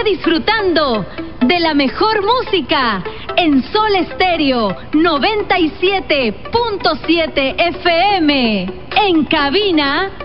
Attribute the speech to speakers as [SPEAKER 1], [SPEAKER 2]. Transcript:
[SPEAKER 1] Sigue disfrutando de la mejor música en Sol Estéreo 97.7 FM. En cabina,